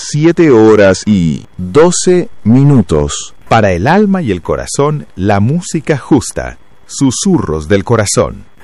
7 horas y 12 minutos. Para el alma y el corazón, la música justa. Susurros del corazón.